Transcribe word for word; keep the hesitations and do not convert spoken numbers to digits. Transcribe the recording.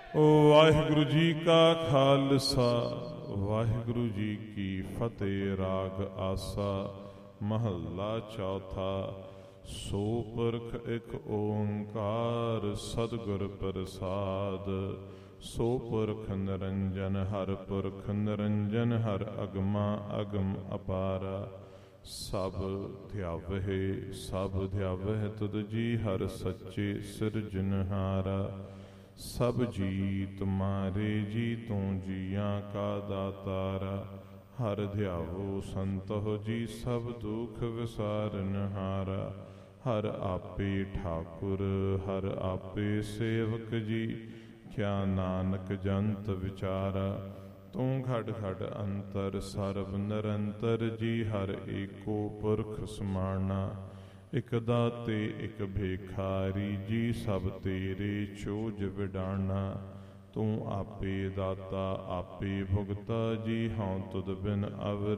ਵਾਹਿਗੁਰੂ ਜੀ ਕਾ ਖਾਲਸਾ ਵਾਹਿਗੁਰੂ ਜੀ ਕੀ ਫਤਿਹ। ਰਾਗ ਆਸਾ ਮਹੱਲਾ ਚੌਥਾ। ਸੋ ਪੁਰਖ ਇਕ ਓੰਕਾਰ ਸਤਿਗੁਰ ਪ੍ਰਸਾਦ। ਸੋ ਪੁਰਖ ਨਿਰੰਜਨ ਹਰ ਪੁਰਖ ਨਿਰੰਜਨ ਹਰ ਅਗਮਾ ਅਗਮ ਅਪਾਰਾ। ਸਭ ਧਿਆਵਹਿ ਸਭ ਧਿਆਵਹਿ ਤੁਧ ਜੀ ਹਰ ਸੱਚੇ ਸਿਰਜਨਹਾਰਾ। ਸਭ ਜੀ ਤੁਮਾਰੇ ਜੀ ਤੂੰ ਜੀਆਂ ਕਾ ਦਾਤਾਰਾ। ਹਰ ਧਿਆਵੋ ਸੰਤੋ ਜੀ ਸਭ ਦੁਖ ਵਿਸਾਰਨਹਾਰਾ। ਹਰ ਆਪੇ ਠਾਕੁਰ ਹਰ ਆਪੇ ਸੇਵਕ ਜੀ ਕਿਆ ਨਾਨਕ ਜੰਤ ਵਿਚਾਰਾ। ਤੂੰ ਘਟ ਘਟ ਅੰਤਰ ਸਰਬ ਨਿਰੰਤਰ ਜੀ ਹਰ ਏਕੋ ਪੁਰਖ ਸਮਾਣਾ। ਇਕ ਦਾਤੇ ਇਕ ਭੇਖਾਰੀ ਜੀ ਸਭ ਤੇਰੇ ਚੋਜ ਵਿਡਾਣਾ। ਤੂੰ ਆਪੇ ਦਾਤਾ ਆਪੇ ਭੁਗਤਾ ਜੀ ਹਉ ਤੁਧ ਬਿਨ ਅਵਰ